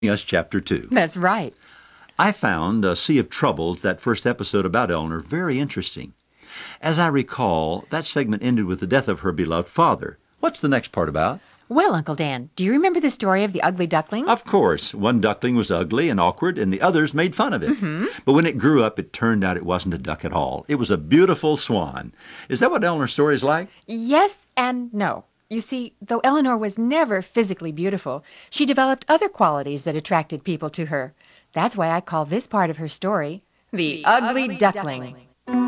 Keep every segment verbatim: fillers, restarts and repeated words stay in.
us chapter two. That's right. I found A Sea of Troubles, that first episode about Eleanor, very interesting. As I recall, that segment ended with the death of her beloved father. What's the next part about? Well, Uncle Dan, do you remember the story of the ugly duckling? Of course. One duckling was ugly and awkward, and the others made fun of it. Mm-hmm. But when it grew up, it turned out it wasn't a duck at all. It was a beautiful swan. Is that what Eleanor's story is like? Yes and no. You see, though Eleanor was never physically beautiful, she developed other qualities that attracted people to her. That's why I call this part of her story The, the Ugly, ugly Duckling. duckling.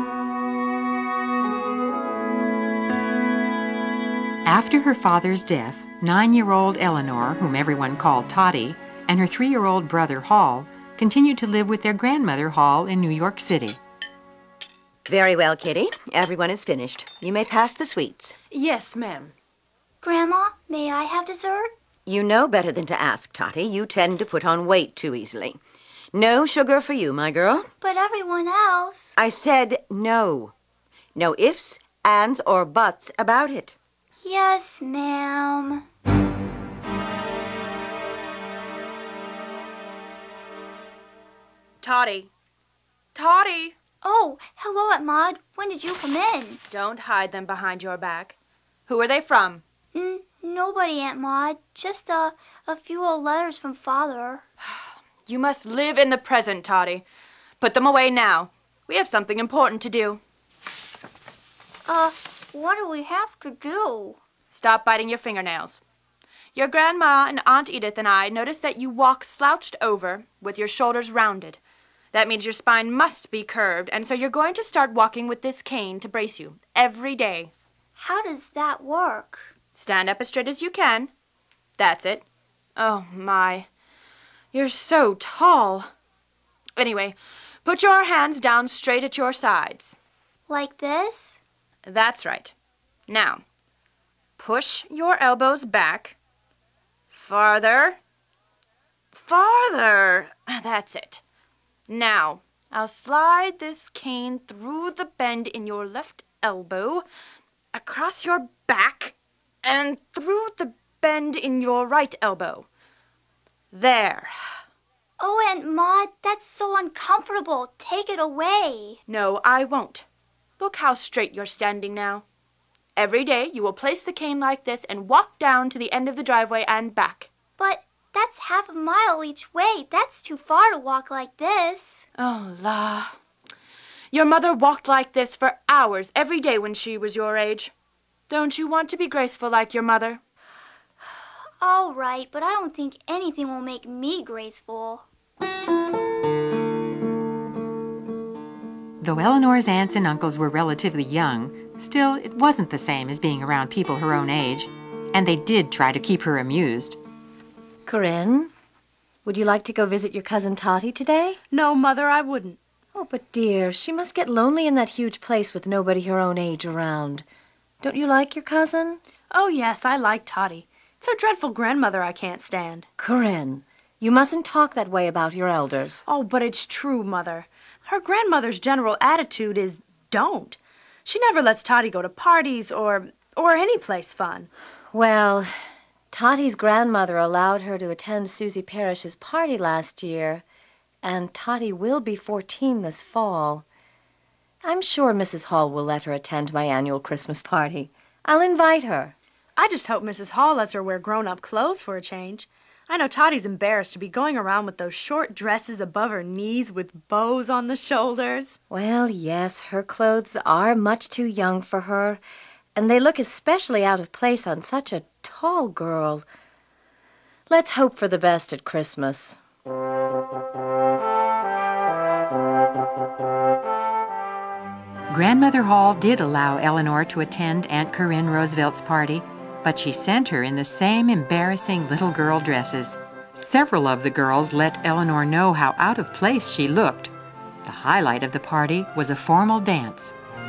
After her father's death, nine-year-old Eleanor, whom everyone called Tottie, and her three-year-old brother Hall continued to live with their grandmother Hall in New York City. Very well, Kitty. Everyone is finished. You may pass the sweets. Yes, ma'am. Grandma, may I have dessert? You know better than to ask, Tottie. You tend to put on weight too easily. No sugar for you, my girl. But everyone else... I said no. No ifs, ands, or buts about it. Yes, ma'am. Tottie. Tottie! Oh, hello, Aunt Maud. When did you come in? Don't hide them behind your back. Who are they from? N- nobody, Aunt Maud. Just a, a few old letters from Father. You must live in the present, Tottie. Put them away now. We have something important to do. Uh, what do we have to do? Stop biting your fingernails. Your grandma and Aunt Edith and I noticed that you walk slouched over with your shoulders rounded. That means your spine must be curved, and so you're going to start walking with this cane to brace you every day. How does that work? Stand up as straight as you can. That's it. Oh, my. You're so tall. Anyway, put your hands down straight at your sides. Like this? That's right. Now, push your elbows back. Farther. Farther. That's it. Now, I'll slide this cane through the bend in your left elbow, across your back, and through the bend in your right elbow. There. Oh, Aunt Maud, that's so uncomfortable. Take it away. No, I won't. Look how straight you're standing now. Every day you will place the cane like this and walk down to the end of the driveway and back. But that's half a mile each way. That's too far to walk like this. Oh, la. Your mother walked like this for hours every day when she was your age. Don't you want to be graceful like your mother? All right, but I don't think anything will make me graceful. Though Eleanor's aunts and uncles were relatively young, still it wasn't the same as being around people her own age, and they did try to keep her amused. Corinne, would you like to go visit your cousin Tottie today? No, Mother, I wouldn't. Oh, but dear, she must get lonely in that huge place with nobody her own age around. Don't you like your cousin? Oh, yes, I like Tottie. It's her dreadful grandmother I can't stand. Corinne, you mustn't talk that way about your elders. Oh, but it's true, Mother. Her grandmother's general attitude is don't. She never lets Tottie go to parties or or any place fun. Well, Tottie's grandmother allowed her to attend Susie Parrish's party last year, and Tottie will be fourteen this fall. I'm sure Missus Hall will let her attend my annual Christmas party. I'll invite her. I just hope Missus Hall lets her wear grown-up clothes for a change. I know Tottie's embarrassed to be going around with those short dresses above her knees with bows on the shoulders. Well, yes, her clothes are much too young for her, and they look especially out of place on such a tall girl. Let's hope for the best at Christmas. Grandmother Hall did allow Eleanor to attend Aunt Corinne Roosevelt's party, but she sent her in the same embarrassing little girl dresses. Several of the girls let Eleanor know how out of place she looked. The highlight of the party was a formal dance.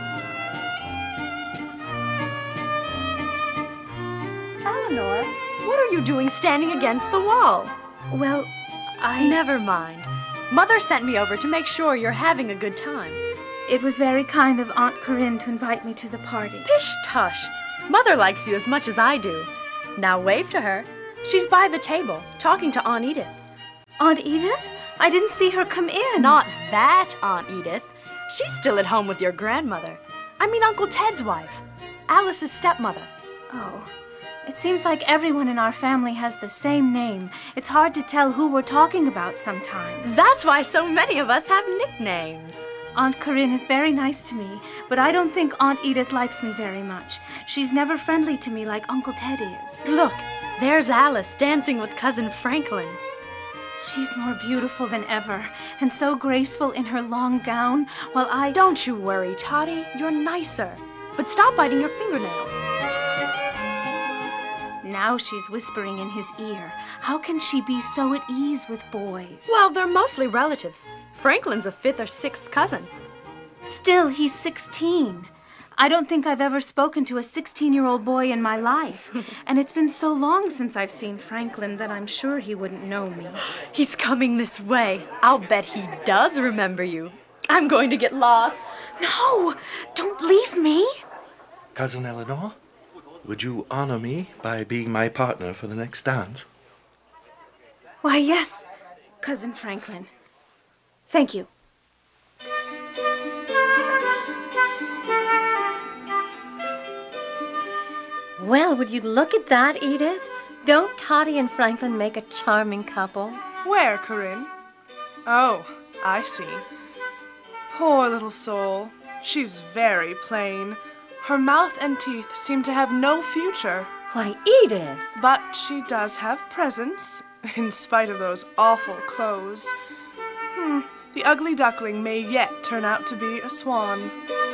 Eleanor, what are you doing standing against the wall? Well, I... Never mind. Mother sent me over to make sure you're having a good time. It was very kind of Aunt Corinne to invite me to the party. Pish-tush. Mother likes you as much as I do. Now wave to her. She's by the table, talking to Aunt Edith. Aunt Edith? I didn't see her come in. Not that Aunt Edith. She's still at home with your grandmother. I mean Uncle Ted's wife, Alice's stepmother. Oh, it seems like everyone in our family has the same name. It's hard to tell who we're talking about sometimes. That's why so many of us have nicknames. Aunt Corinne is very nice to me, but I don't think Aunt Edith likes me very much. She's never friendly to me like Uncle Ted is. Look, there's Alice dancing with Cousin Franklin. She's more beautiful than ever, and so graceful in her long gown, while I... Don't you worry, Toddy. You're nicer. But stop biting your fingernails. Now she's whispering in his ear. How can she be so at ease with boys? Well, they're mostly relatives. Franklin's a fifth or sixth cousin. Still, he's sixteen. I don't think I've ever spoken to a sixteen-year-old boy in my life. And it's been so long since I've seen Franklin that I'm sure he wouldn't know me. He's coming this way. I'll bet he does remember you. I'm going to get lost. No! Don't leave me! Cousin Eleanor, would you honor me by being my partner for the next dance? Why, yes, Cousin Franklin. Thank you. Well, would you look at that, Edith? Don't Toddy and Franklin make a charming couple? Where, Corinne? Oh, I see. Poor little soul. She's very plain. Her mouth and teeth seem to have no future. Why, Edith! But she does have presence, in spite of those awful clothes. Hmm, the ugly duckling may yet turn out to be a swan.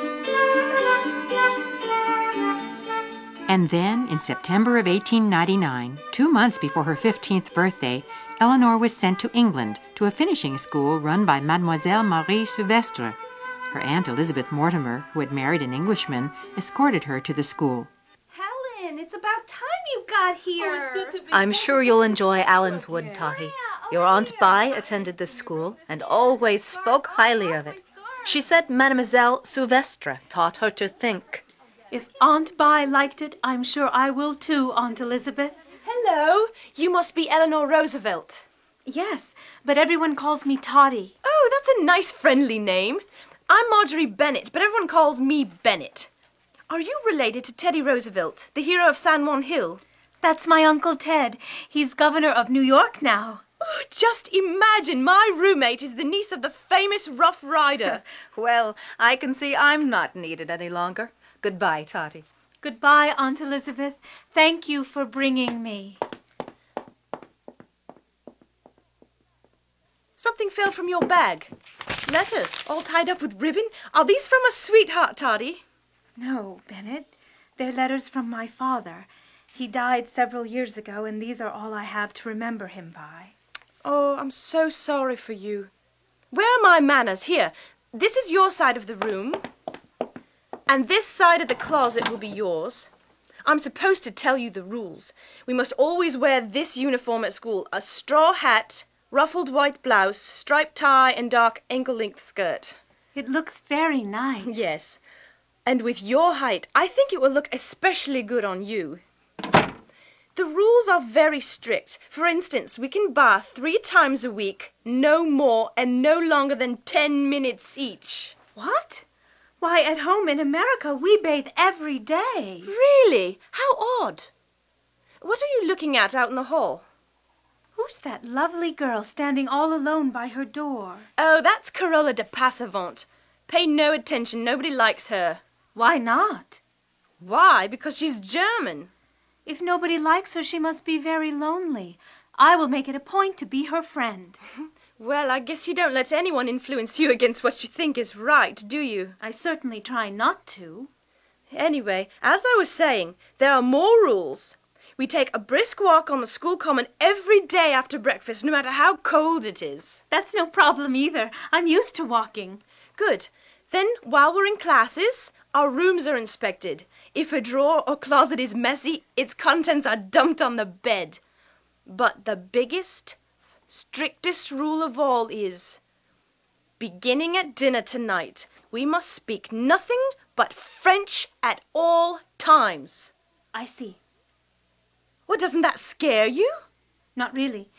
And then, in September of eighteen ninety-nine, two months before her fifteenth birthday, Eleanor was sent to England to a finishing school run by Mademoiselle Marie Silvestre. Her aunt Elizabeth Mortimer, who had married an Englishman, escorted her to the school. Helen, it's about time you got here. Oh, it's good to be I'm sure you'll enjoy Allenswood, Totty. Your Aunt Bai attended this school and always spoke highly of it. She said Mademoiselle Silvestre taught her to think. If Aunt Bai liked it, I'm sure I will too, Aunt Elizabeth. Hello, you must be Eleanor Roosevelt. Yes, but everyone calls me Toddy. Oh, that's a nice friendly name. I'm Marjorie Bennett, but everyone calls me Bennett. Are you related to Teddy Roosevelt, the hero of San Juan Hill? That's my Uncle Ted. He's governor of New York now. Oh, just imagine, my roommate is the niece of the famous Rough Rider. Well, I can see I'm not needed any longer. Goodbye, Toddy. Goodbye, Aunt Elizabeth. Thank you for bringing me. Something fell from your bag. Letters, all tied up with ribbon. Are these from a sweetheart, Toddy? No, Bennett. They're letters from my father. He died several years ago, and these are all I have to remember him by. Oh, I'm so sorry for you. Where are my manners? Here, this is your side of the room. And this side of the closet will be yours. I'm supposed to tell you the rules. We must always wear this uniform at school, a straw hat, ruffled white blouse, striped tie, and dark ankle-length skirt. It looks very nice. Yes. And with your height, I think it will look especially good on you. The rules are very strict. For instance, we can bath three times a week, no more, and no longer than ten minutes each. What? Why, at home in America, we bathe every day. Really? How odd. What are you looking at out in the hall? Who's that lovely girl standing all alone by her door? Oh, that's Carola de Passavant. Pay no attention. Nobody likes her. Why not? Why? Because she's German. If nobody likes her, she must be very lonely. I will make it a point to be her friend. Well, I guess you don't let anyone influence you against what you think is right, do you? I certainly try not to. Anyway, as I was saying, there are more rules. We take a brisk walk on the school common every day after breakfast, no matter how cold it is. That's no problem either. I'm used to walking. Good. Then, while we're in classes, our rooms are inspected. If a drawer or closet is messy, its contents are dumped on the bed. But the biggest, strictest rule of all is, beginning at dinner tonight, we must speak nothing but French at all times. I see. Well, doesn't that scare you? Not really.